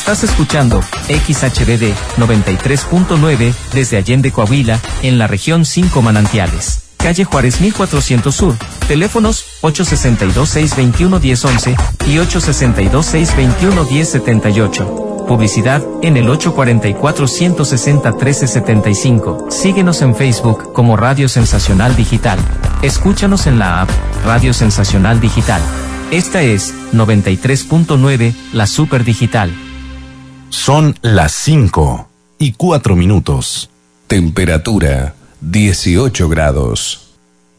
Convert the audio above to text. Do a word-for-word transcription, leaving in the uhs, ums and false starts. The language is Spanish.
Estás escuchando X H B D noventa y tres punto nueve desde Allende, Coahuila, en la región cinco Manantiales. Calle Juárez mil cuatrocientos Sur. Teléfonos ocho seis dos, seis dos uno, uno cero once y ocho seis dos, seis dos uno, uno cero siete ocho. Publicidad en el ocho cuatro cuatro, uno seis cero, uno tres siete cinco. Síguenos en Facebook como Radio Sensacional Digital. Escúchanos en la app Radio Sensacional Digital. Esta es noventa y tres punto nueve, la Super Digital. Son las cinco y cuatro minutos. Temperatura dieciocho grados.